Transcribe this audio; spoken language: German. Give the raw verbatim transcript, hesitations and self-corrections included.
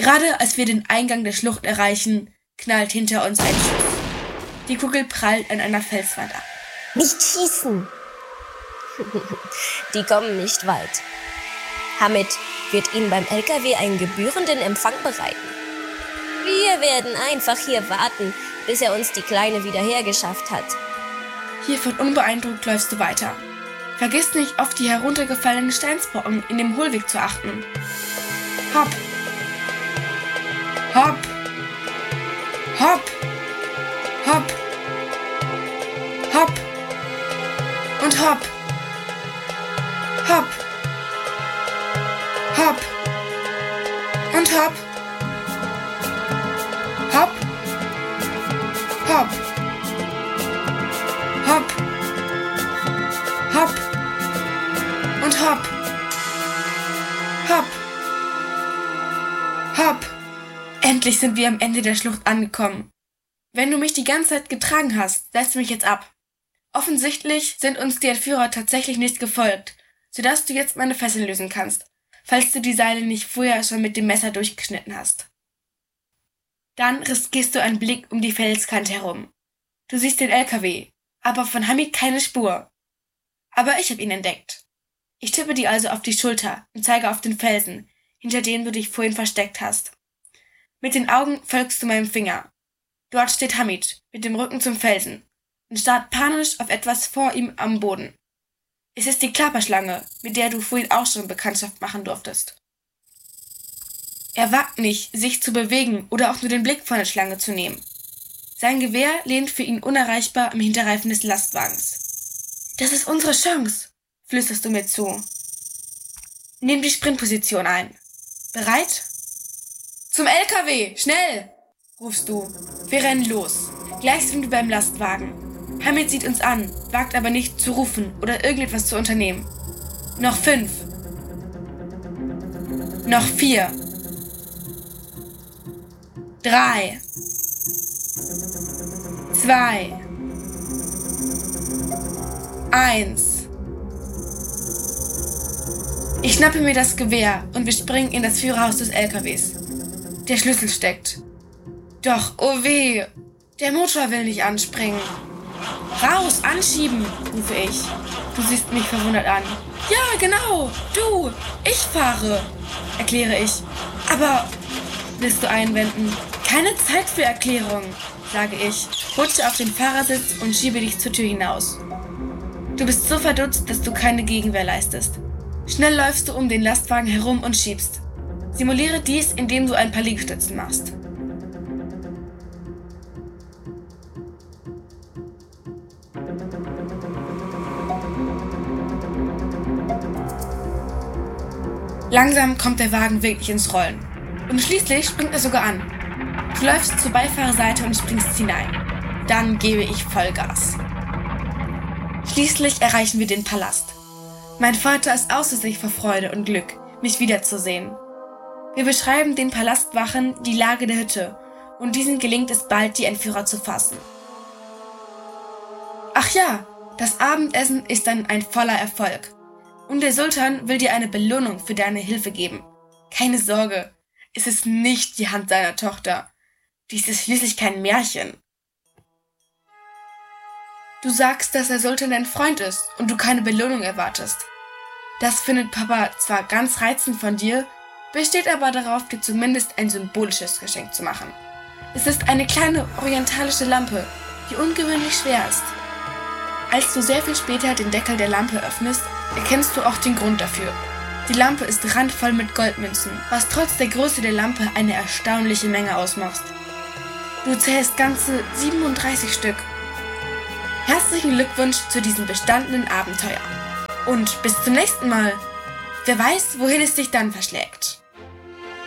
Gerade als wir den Eingang der Schlucht erreichen, knallt hinter uns ein Schuss. Die Kugel prallt an einer Felswand ab. Nicht schießen! Die kommen nicht weit. Hamid wird ihnen beim L K W einen gebührenden Empfang bereiten. Wir werden einfach hier warten, bis er uns die Kleine wieder hergeschafft hat. Hiervon unbeeindruckt läufst du weiter. Vergiss nicht, auf die heruntergefallenen Steinsbrocken in dem Hohlweg zu achten. Hopp! Hopp! Hopp! Hopp! Hopp! Und hopp! Hopp! Hopp! Und hopp! Hopp! Hopp! Hopp! Hopp! Und hopp! Hopp! Hopp! Endlich sind wir am Ende der Schlucht angekommen. Wenn du mich die ganze Zeit getragen hast, setz mich jetzt ab. Offensichtlich sind uns die Entführer tatsächlich nicht gefolgt, sodass du jetzt meine Fesseln lösen kannst, falls du die Seile nicht vorher schon mit dem Messer durchgeschnitten hast. Dann riskierst du einen Blick um die Felskante herum. Du siehst den L K W, aber von Hamid keine Spur. Aber ich habe ihn entdeckt. Ich tippe dir also auf die Schulter und zeige auf den Felsen, hinter dem du dich vorhin versteckt hast. Mit den Augen folgst du meinem Finger. Dort steht Hamid, mit dem Rücken zum Felsen, und starrt panisch auf etwas vor ihm am Boden. Es ist die Klapperschlange, mit der du vorhin auch schon Bekanntschaft machen durftest. Er wagt nicht, sich zu bewegen oder auch nur den Blick von der Schlange zu nehmen. Sein Gewehr lehnt für ihn unerreichbar am Hinterreifen des Lastwagens. Das ist unsere Chance, flüsterst du mir zu. Nimm die Sprintposition ein. Bereit? Zum L K W, schnell! Rufst du. Wir rennen los. Gleich sind wir beim Lastwagen. Hamid sieht uns an, wagt aber nicht zu rufen oder irgendetwas zu unternehmen. Noch fünf. Noch vier. Drei. Zwei. Eins. Ich schnappe mir das Gewehr und wir springen in das Führerhaus des L K Ws. Der Schlüssel steckt. Doch, oh weh, der Motor will nicht anspringen. Raus, anschieben, rufe ich. Du siehst mich verwundert an. Ja, genau, du, ich fahre, erkläre ich. Aber, willst du einwenden? Keine Zeit für Erklärung, sage ich, rutsche auf den Fahrersitz und schiebe dich zur Tür hinaus. Du bist so verdutzt, dass du keine Gegenwehr leistest. Schnell läufst du um den Lastwagen herum und schiebst. Simuliere dies, indem du ein paar Liegestützen machst. Langsam kommt der Wagen wirklich ins Rollen. Und schließlich springt er sogar an. Du läufst zur Beifahrerseite und springst hinein. Dann gebe ich Vollgas. Schließlich erreichen wir den Palast. Mein Vater ist außer sich vor Freude und Glück, mich wiederzusehen. Wir beschreiben den Palastwachen die Lage der Hütte und diesen gelingt es bald, die Entführer zu fassen. Ach ja, das Abendessen ist dann ein voller Erfolg. Und der Sultan will dir eine Belohnung für deine Hilfe geben. Keine Sorge, es ist nicht die Hand seiner Tochter. Dies ist schließlich kein Märchen. Du sagst, dass der Sultan dein Freund ist und du keine Belohnung erwartest. Das findet Papa zwar ganz reizend von dir, besteht aber darauf, dir zumindest ein symbolisches Geschenk zu machen. Es ist eine kleine orientalische Lampe, die ungewöhnlich schwer ist. Als du sehr viel später den Deckel der Lampe öffnest, erkennst du auch den Grund dafür. Die Lampe ist randvoll mit Goldmünzen, was trotz der Größe der Lampe eine erstaunliche Menge ausmacht. Du zählst ganze siebenunddreißig Stück. Herzlichen Glückwunsch zu diesem bestandenen Abenteuer. Und bis zum nächsten Mal. Wer weiß, wohin es dich dann verschlägt.